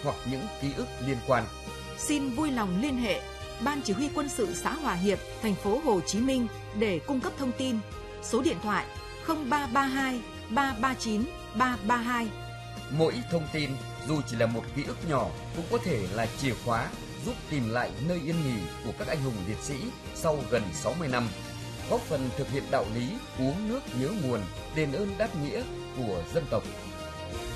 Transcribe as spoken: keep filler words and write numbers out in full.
hoặc những ký ức liên quan. Xin vui lòng liên hệ Ban Chỉ huy Quân sự xã Hòa Hiệp, thành phố Hồ Chí Minh để cung cấp thông tin. Số điện thoại không ba ba hai ba ba chín ba ba hai. Mỗi thông tin dù chỉ là một ký ức nhỏ cũng có thể là chìa khóa giúp tìm lại nơi yên nghỉ của các anh hùng liệt sĩ sau gần sáu mươi năm, góp phần thực hiện đạo lý uống nước nhớ nguồn, đền ơn đáp nghĩa của dân tộc.